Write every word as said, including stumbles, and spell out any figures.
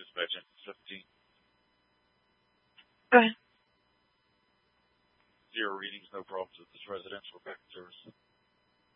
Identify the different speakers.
Speaker 1: dispatch seventeen.
Speaker 2: Go ahead.
Speaker 1: Zero readings, no problems with this residence. We're back in service.